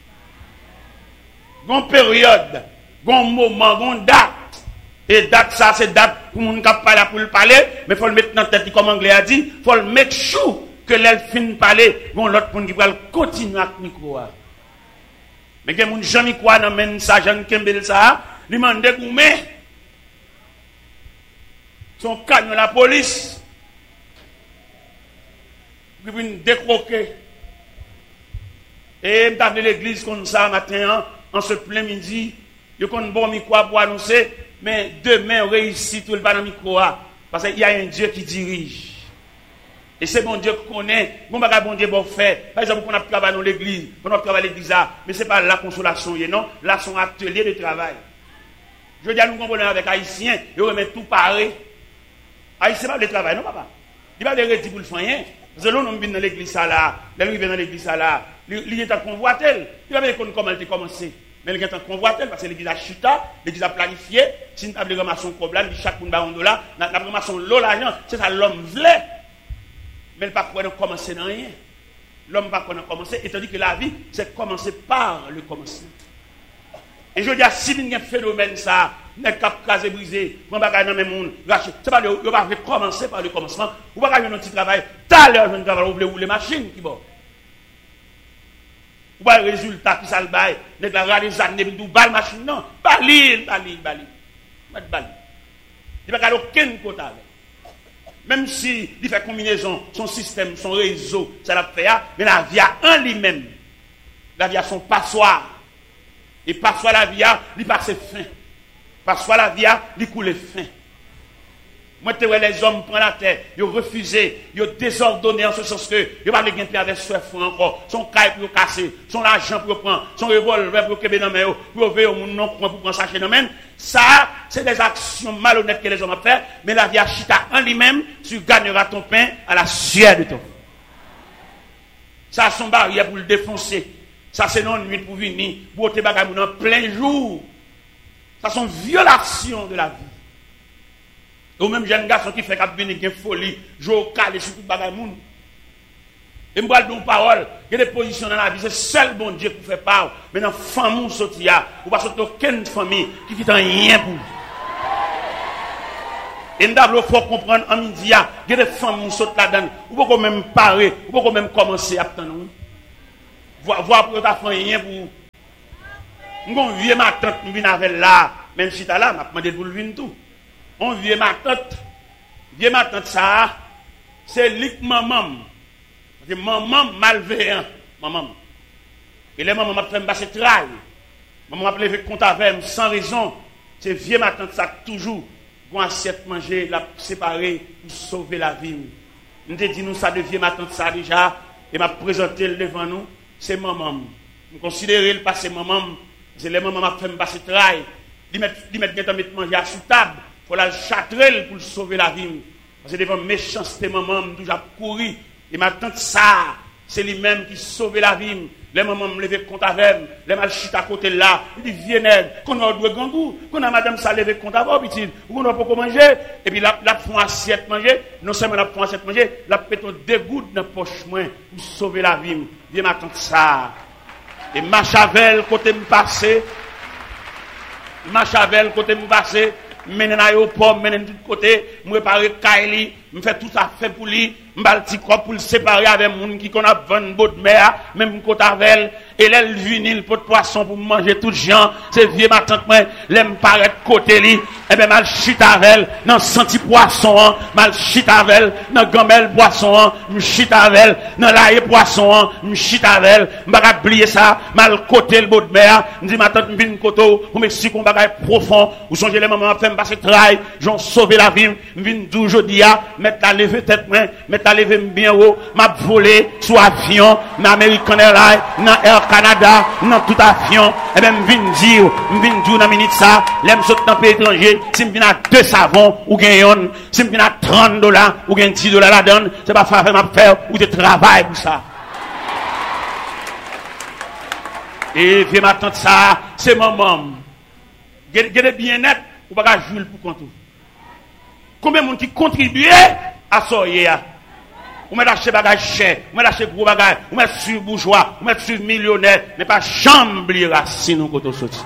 Une période, un moment, une date. Et date, ça, c'est date pour nous parler pour le parler, mais il faut le mettre dans la tête, comme l'anglais a dit, il faut le mettre chou que l'elle finit de parler, bon, l'autre pour qui va continuer avec le micro. Mais que mon Jean Micro n'amène ça, Jean Kembel ça, lui demande de goumer. Son camion la police, qui vient décroquer. Et je suis l'église comme ça matin, en ce plein midi, je connais bon micro pour annoncer, mais demain réussit tout le pas dans le micro. Parce qu'il y a un Dieu qui dirige. Et c'est bon Dieu qu'on connaît. Bon Dieu bon fait. Par exemple, on a travaillé dans l'église, on a travaillé dans l'église, mais ce n'est pas la consolation, non. Là, c'est un atelier de travail. Je dis à nous comprenons avec Haïtiens, ils remettent tout pareil. Haïtien, pas le travail, non, papa. Il va le dire pour le faire rien. Parce que l'on vient dans l'église là, l'on vient dans l'église là, il est en convoitel. Il va dire comment elle a commencé. Mais il est en convoitel parce que l'église a chuta, l'église a planifié. Si nous avons ramassé un problème, chaque monde a un dollar, nous avons ramassé l'eau, l'argent, c'est ça l'homme voulait. Mais il ne peut pas commencer dans rien. L'homme ne peut pas commencer, étant dit que la vie, c'est commencer par le commencement. Et je dis à si il y a un phénomène, ça, n'est pas casé, brisé, on va pas dans le monde, c'est pas le, on va commencer par le commencement, on va faire un petit travail, tout à l'heure, je travail, on voulait rouler machine qui bon. On va le résultat qui ça le bail, n'est pas les années, tout balle machine, non, bali. Il n'y a pas aucun côté avec. Même si il fait combinaison, son système, son réseau, ça l'a fait, mais la vie a en lui-même. La vie a son passoire. Et passoire la vie a, il passe fin. Passoire la vie a, il coule fin. Moi, tu vois les hommes prennent la terre, ils ont refusé, ils ont désordonné en ce sens que ils n'ont pas de avec soif encore, son caille pour casser, son argent pour prendre, son revolver pour qu'il dans main, pour ouvrir au monde non pour prendre sachet dans main. Ça, c'est des actions malhonnêtes que les hommes ont fait, mais la vie a chita en lui-même, tu gagneras ton pain à la sueur de ton. Ça, son barrière pour le défoncer. Ça, c'est non nuit pour venir, pour te bagaille en plein jour. Ça, c'est une violation de la vie. Ou même jeune garçon qui fait qu'il venir une folie, jouer calé sur tout bagaille moun. Et moi, je parole, il y a des positions dans la vie, c'est seul bon Dieu qui fait part. Mais dans la famille, ou pas sortir aucune famille qui fait rien pour vous. Et nous faut comprendre en midi, il y a des femmes qui sautent là-dedans, ou pas même parer, ou pas même commencer à attendre. Voir pour ta rien pour vous. Nous vieux ma tante, nous venons avec là, même si tu as là, m'a demandé pour le venir tout. On vieux ma tante ça, c'est lik maman. Parce que maman malveillant, maman. Et les mamans m'a fait me passer trail. Maman m'a levé compte avec sans raison. C'est vieux ma tante ça toujours. Pour assiette manger, la séparer pour sauver la vie. Nous te dit nous ça de vieux ma tante ça déjà et m'a présenté devant nous, c'est maman. Nous considérer le passé maman, c'est les mamans m'a fait me passer trail. Ils mettent manger à sous table. Il faut la châtrer pour sauver la vie. Parce que devant méchanceté, maman, je toujours couru. Et ma tante, ça, c'est lui-même qui sauve la vie. Les mamans me lever compte avec, les mal chute à côté là. Il dit, viens, qu'on a deux gangous, qu'on a madame ça lever compte avec, ou qu'on a pas manger. Et puis la font assiette manger. Non seulement la font assiette manger, la péton deux gouttes dans la poche moins pour sauver la vie. Viens, ma tante, ça. Et ma chavel, côté me passer. Machavel, côté me passer, menen aéroport, menen tout côté, me réparer Kaili, me fait tout ça fait pour lui, m'bal ti corps pour le séparer avec moun qui qu'on a vendre bout de mer, même côté avec et l'elle vinil pour poisson pour manger tout gens, c'est vieux ma tante moi, l'aime paraître côté li, et ben mal chita avec dans senti poisson, mal chita avec dans gamelle poisson, me chita avec dans l'ail poisson, me chita avec, m'pa oublier ça, mal côté le bout de mer, me dit ma tante vinn koto, pour m'expliquer un bagage profond, ou songez les moments fait me passer travail, j'en sauver la vie, me vinn dou jodi a, mettre la lever tête moi, mettre la lever bien haut, m'a volé sous avion, dans American Airlines, dans Air Canada, dans tout avion, et ben m'vinn dire dans minute ça, l'aime saute dans pays étranger, si m'vinn à 2 savons ou gagne, si m'vinn à $30 ou gagne $10 la donne, c'est pas faire m'a faire ou de travail pour ça. Et viens m'attendre ça, c'est maman. Gardez bien net, ou pas jouer pour compte. Combien de monde qui contribue à ça hier? Ou met acheter bagage cher, ou met acheter gros bagage, ou met sur bourgeois, ou met sur millionnaire, mais pas chambre racine ou côté sorti.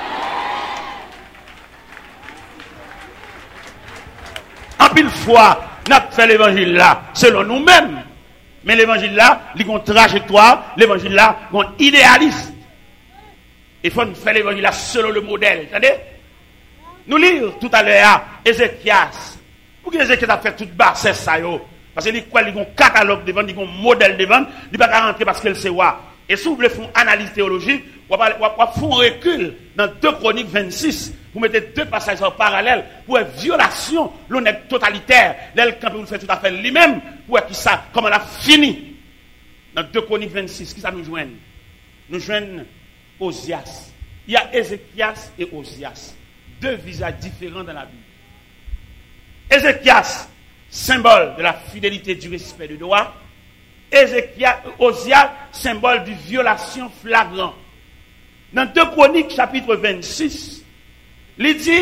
En pile fois, n'a fait l'évangile là selon nous-mêmes. Mais l'évangile là, il y a une trajectoire, l'évangile là, il y a un idéalisme. Il faut faire l'évangile là selon le modèle. Attendez? Nous lire tout à l'heure Ézéchias. Pour que Ézéchias a fait toute basse ça yo. Parce qu'il y a un catalogue devant, il y a un modèle devant, il ne peut pas rentrer parce qu'elle sait quoi. Et si vous voulez faire une analyse théologique, vous faire un recul dans 2 Chroniques 26. Vous mettez 2 passages en parallèle pour une violation, l'honnête totalitaire. L'elle, quand vous le faites tout à fait lui-même, pour qui ça, comment elle a fini. Dans 2 Chroniques 26, qui ça nous joigne? Nous joignons Osias. Il y a Ézéchias et Osias. 2 visages différents dans la Bible. Ézéchias, symbole de la fidélité, du respect du droit. Osias, symbole de violation flagrante. Dans 2 Chroniques, chapitre 26, il dit,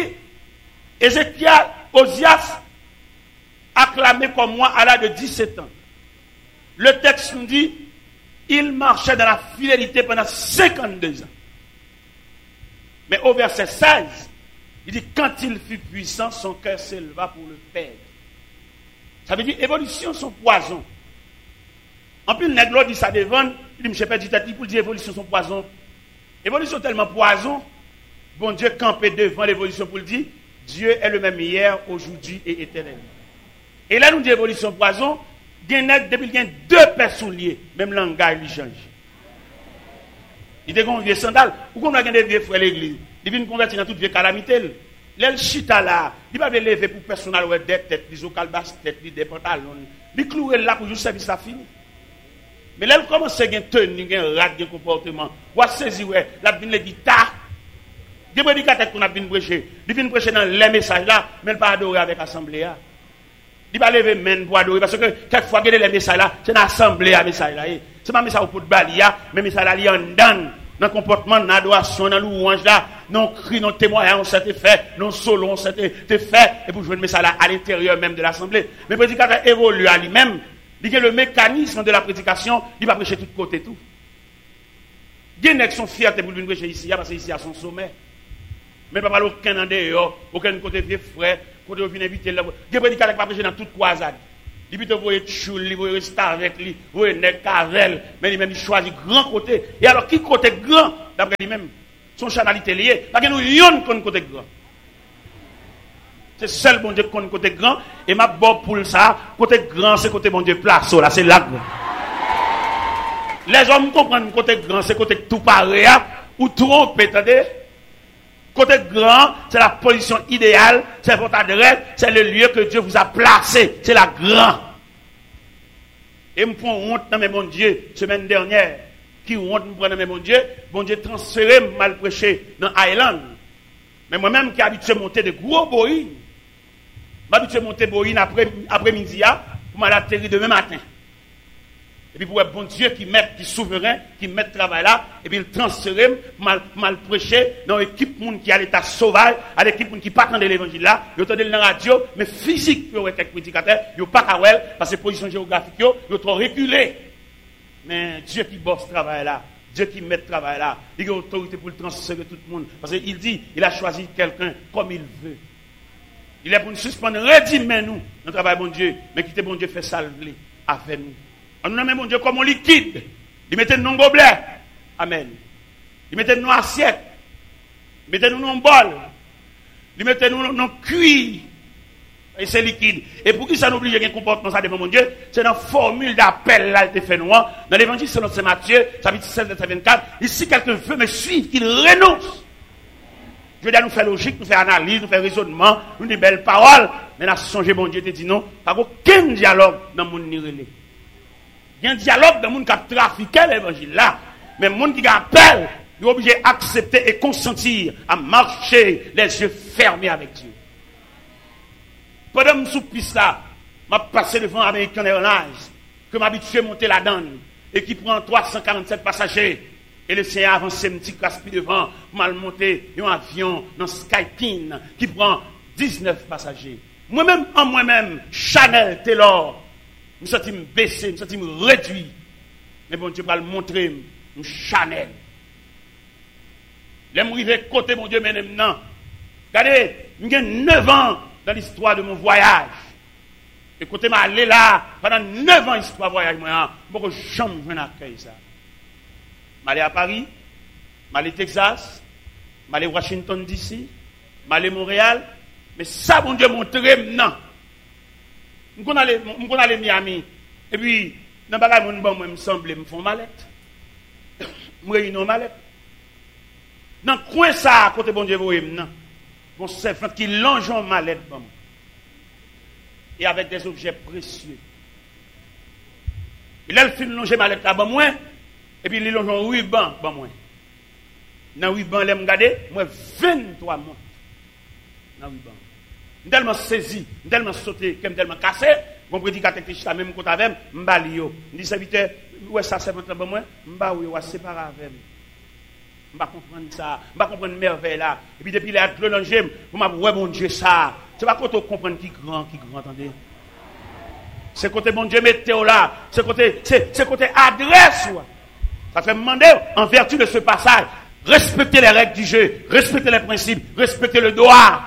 Osias, acclamé comme moi à l'âge de 17 ans. Le texte nous dit, il marchait dans la fidélité pendant 52 ans. Mais au verset 16, il dit, quand il fut puissant, son cœur s'éleva pour le perdre. Ça veut dire, évolution, son poison. En plus, le nègre dit ça devant, il dit, je ne sais pas, pour dire, évolution, son poison. Évolution tellement poison, bon Dieu campé devant l'évolution pour le dire, Dieu est le même hier, aujourd'hui et éternellement. Et là, nous dit évolution poison, depuis qu'il y a 2 personnes liées, même le langage lui change. Il dit qu'on vieux sandal, ou qu'on a des vieux frères l'église, il vient convertir dans toute vieille calamité. L'el chita là, il va lever pour personnel ou des têtes, des ocalbas têtes, des pantalons, il clouer là pour juste service ça fini. Mais l'elle commence à tenir, un rat de comportement. Ou à saisir, la vine le guitare. Des prédicateurs qu'on a bien prêché. Il vient prêcher dans les messages là, mais il pas adorer avec l'assemblée. Il va lever main pour adorer. Parce que quelquefois, il y a les messages là, c'est une assemblée à message là. C'est pas un message pour balia, mais message là, il y a un dan. Dans le comportement, dans l'adoration, dans louange là, non cri, non témoignage, on s'était fait, non solo, on s'était fait, et pour jouer le message là à l'intérieur même de l'assemblée. Mais le prédicateur évolue à lui-même. Il y a le mécanisme de la prédication, il va prêcher de tous côtés tout. Il y a des gens qui sont fiers pour venir prêcher ici, parce que ici à son sommet. Mais pas aucun en dehors, aucun côté vieux frère, côté où vient inviter là. Il y a des prédicateurs qui va prêcher dans toute croisade. Il peut voyer choule, il voyer rester avec lui, voyer nèg cavel, mais lui-même il choisit grand côté. Et alors qui côté grand d'après lui-même, son chanalité lié, parce que nous yon kon côté grand. C'est seul bon Dieu qui connaît côté grand. Et ma bon pour ça, côté grand, c'est côté bon Dieu place. Là, c'est là. Les hommes comprennent côté grand, c'est côté tout pareil. Ou trompe, attendez. Côté grand, c'est la position idéale, c'est votre adresse, c'est le lieu que Dieu vous a placé. C'est la grand. Et me prend honte dans mes bon Dieu, semaine dernière. Qui honte me prend dans mes bon Dieu transféré mal prêché dans Island. Mais moi-même qui habitué à monter de gros boïnes, m'habitué à monter boïne après-midi pour m'atterrir demain matin. Et puis pour être bon Dieu qui souverain, qui met le travail là, et puis il transfère, mal prêcher dans l'équipe qui a l'état sauvage, à l'équipe qui pas de l'évangile là, ils entendent dans la radio, mais physique, ils ont été prédicateurs, ils n'ont pas qu'à parce que position géographique, ils ont trop reculé. Mais Dieu qui bosse ce travail là, Dieu qui met le travail là, il a autorité pour le transférer tout le monde. Parce qu'il dit, il a choisi quelqu'un comme il veut. Il est pour nous suspendre, redimez nous, notre travail, bon Dieu, mais quittez bon Dieu, fait salver avec nous. On nous nomme bon Dieu comme on liquide. Il mettait nous dans gobelet. Amen. Il mettait nous dans assiette. Il mettait nous dans bol. Il mettait nous dans cuir. Et c'est liquide. Et pour qui ça nous oblige à un comportement ça devant mon Dieu, c'est dans la formule d'appel là, il fait noir. Dans l'évangile selon Saint Matthieu, chapitre 16, verset 24. Ici, quelqu'un veut me suivre, qu'il renonce. Je veux dire, nous faire logique, nous faire analyse, nous faire raisonnement, nous des belles paroles. Mais là, songez, bon Dieu te dit non. Pas aucun dialogue dans le monde nirélé. Il y a un dialogue dans le monde qui a trafiqué l'évangile là. Mais le monde qui appelle, il est obligé d'accepter et consentir à marcher les yeux fermés avec Dieu. Pendant que je suis piste là, je passé devant American Airlines, que m'habitué à monter la donne, et qui prend 347 passagers. Et le Seigneur avance un petit casse-pied devant, mal monter un avion dans Skyteam, qui prend 19 passagers. Moi-même, Chanel, Taylor, je me sens baissé, je me sens réduit. Mais bon Dieu va le montrer, Chanel. Je suis arrivé côté mon Dieu maintenant. Regardez, j'ai 9 ans dans l'histoire de mon voyage. Et côté m'a allé là, pendant 9 ans l'histoire de voyage, moi, je ne jamais un accueil ça. Je suis allé à Paris, je suis allé au Texas, je suis allé à Washington DC, je suis allé à Montréal. Mais ça, mon Dieu, montre maintenant. Je suis allé à Miami. Et puis, dans le bagage, moi, me semble, me font mallette. Je réunis une mallette. Dans le coin, ça, à côté, bon Dieu, vous maintenant. Mon servant qui longe en mallette, bon. Et avec des objets précieux. Il a le film longer mallette là, bon, moi. Et puis, il longe en ruban, bon, moi. Dans le ruban, il m'a regardé, moi, 23 mois. Dans le ruban. Je suis tellement saisi, je suis tellement sauté, je suis tellement cassé. Mon prédicateur qui est même contre avec moi, je dis, serviteur, où est-ce que ça c'est moi? Je suis séparé avec moi. Je ne comprends pas ça, je ne comprends pas merveille là. Et puis depuis là, je l'ai vous m'avez ouais, mon Dieu, ça. C'est pas quand on comprend qui grand, attendez. C'est côté mon Dieu, météo là. C'est côté adresse. Ça fait me demander, en vertu de ce passage, respecter les règles du jeu, respecter les principes, respecter le droit.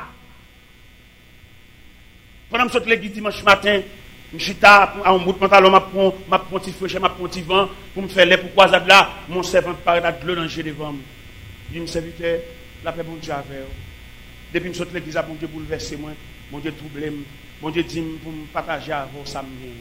Pendant que je suis l'église dimanche matin, je suis à un bout de pantalon, je prends un petit fouet, je prends un petit vent, pour me faire les pourquoi là, mon servant paraît de l'eau devant moi. Je dis, serviteur, la paix, bon Dieu, avec vous. Depuis que je suis l'église, bon Dieu, bouleversé moi, bon Dieu, troublé moi, bon Dieu, dit pour me partager avec vous, ça me vient.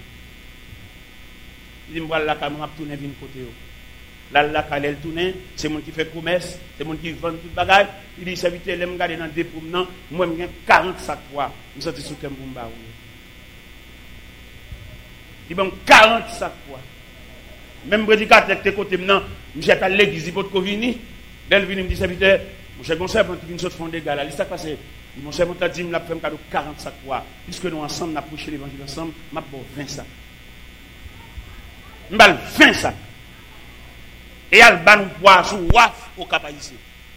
Il dit, je vais là, je vais tourner vers côté. Là, quand elle tourne, c'est moi qui fait promesse, c'est moi qui vend tout le bagage. Il dit, serviteur, je vais me garder dans le dépôt, moi, je vais 40 sacs poids. Je suis sorti sur le Kembumba. Il y a 40 sacs poids. Même prédicateur qui est côté maintenant, je suis à l'église, il faut que venir. Dès qu'il me dit, serviteur, mon cher servant qui vient de fond des gars, là, il s'est passé. Mon servant a dit, il m'a fait un cadeau 40 sacs poids. Puisque nous ensemble, nous avons prêché l'évangile ensemble, je vais 20 sacs. Je vais 20 sacs. Et elle va nous boire sous waf au cap ici.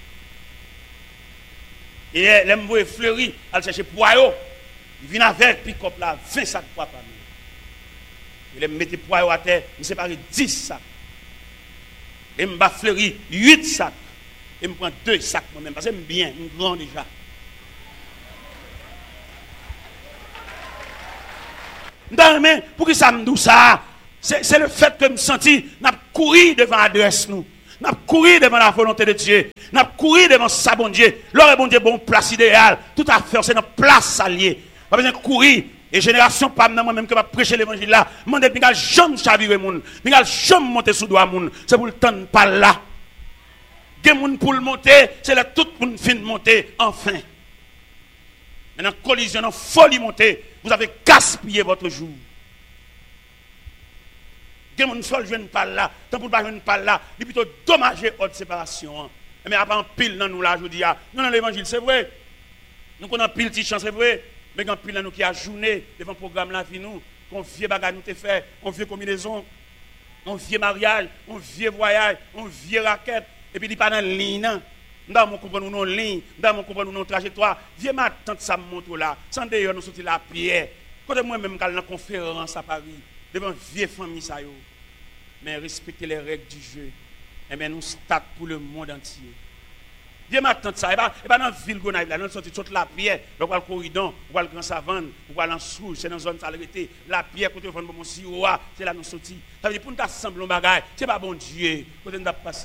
Et elle me voit fleurir, elle cherche poireau. Il vient avec pick-up là, 20 sacs poids par nous. Il me mettait poireau à terre, il me sépare 10 sacs. Et me va fleurir 8 sacs. Et me prend 2 sacs moi-même, parce que j'aime bien, je suis grand déjà. Non, pour que ça me dise ça? C'est le fait que je me senti, n'a couru devant l'adresse nous. N'a couru devant la volonté de Dieu. N'a couru devant sa bon Dieu. L'heure bon Dieu, bon place idéale. Tout à fait, c'est notre place alliée. Pas besoin de courir. Et génération, pas moi-même que va prêcher l'évangile là. Mon Dieu, je jamais chavirer moun. Je jamais monter sous doigt moun. C'est pour le temps pas là. Gen moun pour le monter, c'est là tout le monde fin de monter, enfin. Maintenant, collision, folie monter. Vous avez gaspillé votre jour. Gen moun sol jeune pas là, tant pour pas jeune pas là, il plutôt dommager haute séparation. Mais après en pile dans nous là, je dis non l'évangile c'est vrai. Nous connaissons pile petite chance c'est vrai, mais quand pile dans nous qui a journée devant programme là vie nous, qu'on vieux bagage nous te fait, on vieux combinaison, on vieux mariage, on vieux voyage, on vieux raquette et puis il pas dans ligne. Nous mon comprendre nous ligne, nous mon comprendre nous trajectoire. Vieux ma tante ça montre là, sans d'ailleurs nous sortir la pierre. Quand moi même dans conférence à Paris devant vieille famille ça yo. Mais respectez les règles du jeu. eh bien, nous stade pour le monde entier. Dieu m'attend ça. Et pas dans la ville Gonaïve, là, dans la pierre, on va le corridor, on va le grand savane, on va l'ensouche, c'est dans la zone salarité. La pierre, côté on va mon siroa, c'est là nous sortis. Ça veut dire pour nous assembler un bagage, c'est pas bon Dieu, côté nous passer.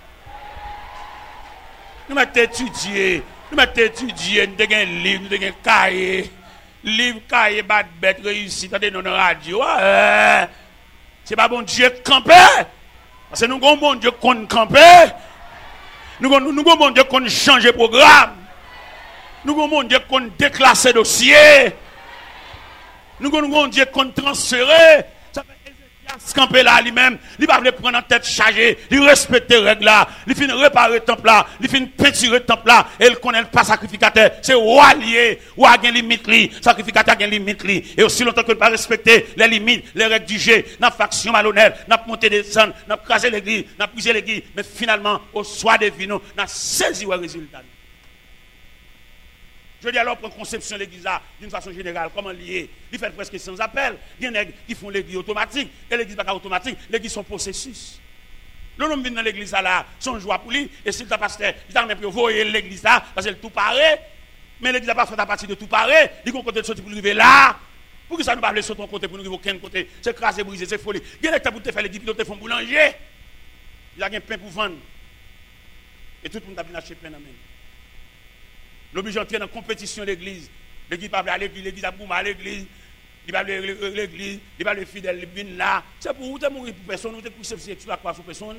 Nous m'avons étudié, nous avons un livre, nous avons un cahier. Livre, cahier, bad bête, réussite, attendez, dans la radio. C'est pas bon Dieu camper. Parce que nous avons bon Dieu qu'on camper. Nous avons bon Dieu qu'on change programme. Nous avons bon Dieu qu'on déclasse dossier. Nous avons bon Dieu qu'on transfère. Ça fait Ézéchias camper là lui-même. Il va prendre en tête chargée. Il respecte les règles là. Il finit réparer le temple là. Il finit peinturer le temple là. Et il connaît pas sacrificateur. C'est roi lié. Roi a une limite li. Sacrificateur a une limite li. Et aussi longtemps que ne pas respecter les limites, les règles du jeu, n'a faction malhonnête, n'a monté des descendre, n'a crasé l'église, n'a brisé l'église. Mais finalement, au soir des vinos, n'a saisi le résultat. Je dis alors, prendre conception de l'église là, d'une façon générale, comment lier. Il fait presque sans appel. Il y en a qui font l'église automatique. Et l'église n'est pas automatique. L'église sont processus. L'homme vient dans l'église là, son joie pour lui. Et s'il t'a pasteur, il t'a même pour voir l'église là, parce qu'elle tout paraît. Mais l'église n'a pas fait à partir de tout paraît. Il y a un côté de sortir pour arriver là. Pour que ça ne pas aller sur ton côté, pour nous arriver aucun côté. C'est crasé, brisé, c'est folie. Il y a des pour te faire l'église, ils te font boulanger. Il y a un pain pour vendre. Et tout le monde a bien acheté pain dans la main. L'obligé d'entrer dans la compétition de l'église. L'église va à l'église, l'église a boumé à l'église. Il va à l'église, il va le fidèle, il vient là. C'est pour vous, mourir pour personne, vous êtes poussé sur la croix sur personne.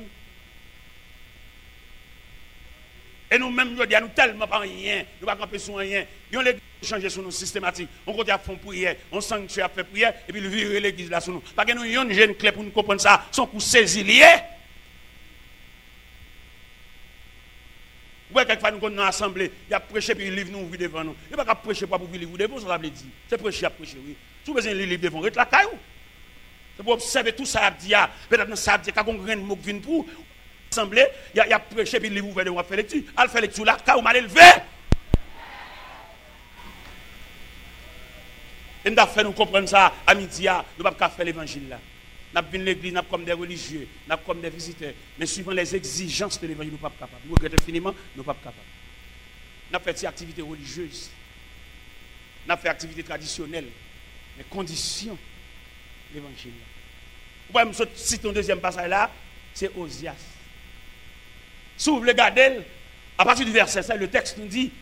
Et nous-mêmes, nous disons, nous tellement pas rien, nous ne pas camper sur rien. Nous l'église changer sur nous systématique. On continue à faire prière, on sanctuaire à faire prière, et puis le virer l'église là sur nous. Parce que nous avons une jeune clé pour nous comprendre ça, son coup saisi lié. Ouais, quelquefois nous sommes dans l'assemblée, il a prêché puis il livre nous ouvrir devant nous. Il n'y a pas qu'à prêcher pour ouvrir livre devant, ça veut dire. C'est prêcher à prêcher, oui. Si vous avez un livre devant, reste la caillou. C'est pour observer tout ça, peut-être ça a dit qu'il y a un grain de mots qui vient pour l'assemblée, il a prêché puis il livre ouvert devant, faire lecture. Elle fait lecture là, caillou mal élevé. Et nous avons fait nous comprendre ça à midi, nous ne pouvons pas faire l'évangile là. Nous avons l'église, nous comme des religieux, nous comme des visiteurs. Mais suivant les exigences de l'évangile, nous ne sommes pas capables. Nous regrettons infiniment, nous ne sommes pas capables. Nous avons fait des activités religieuses. Nous avons fait des activités traditionnelles. Mais conditions de l'évangile. Vous pouvez me citer un deuxième passage là, c'est Osias. Si vous voulez regarder, à partir du verset 5, le texte nous dit,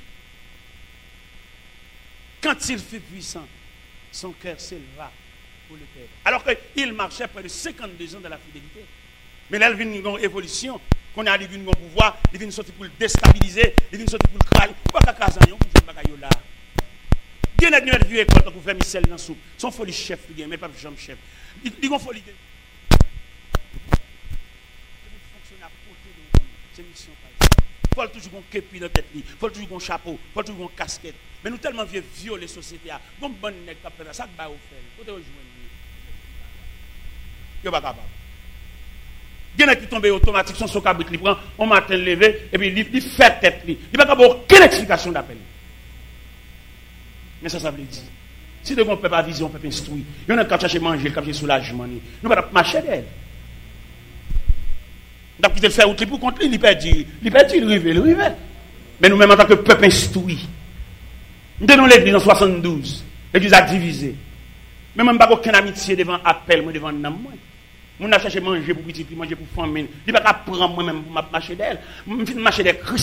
quand il fut puissant, son cœur s'éleva pour le Père. Alors qu'il marchait près de 52 ans dans la fidélité. Mais là, il vient une évolution. Qu'on a vu un pouvoir, il vient sortir pour le déstabiliser, il vient sortir pour le crailler. Pourquoi il y a des gens qui font là? Il y a des vieux écoles pour faire Michel dans la soupe. Son folie chef, mais pas jamais chef. Ils ont folie. Fonctionner à côté de nous. C'est une mission. Il faut toujours un képi dans la tête, il faut toujours un chapeau, il faut toujours une casquette. Mais nous tellement vieux violer la société. Bon bon nèg qui fait ça, ça va au faire. Côté rejoindre. Yo pas capable. Il y en a qui tombent automatique, son cabrit, il prend, on matin levé, et puis il fait tête. Il n'y a pas aucune explication d'appel. Mais ça veut dire. Si on ne peut pas viser, on peut pas instruire. Il y en a qui cherchent à manger, qui cherchent soulagement. Nous ne pouvons pas marcher d'elle. Nous avons fait outil pour contre lui, il perd, il rive. Mais nous-mêmes, en tant que peuple instruit, nous tenons l'église en 72. L'église a divisé. Mais même pas aucune amitié devant appel, moi devant nam moi. Mon a cherché manger pour petit, manger pour famille. Il pas qu'à prendre moi-même pour marcher d'elle. Je marcher des Christ